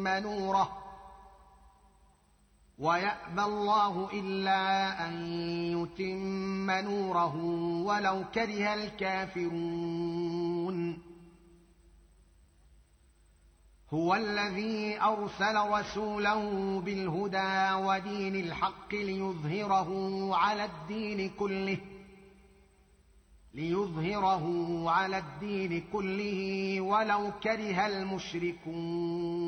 نوره ويأبى الله إلا أن يتم نوره ولو كره الكافرون. هو الذي أرسل رسوله بالهدى ودين الحق ليظهره على الدين كله ولو كره المشركون.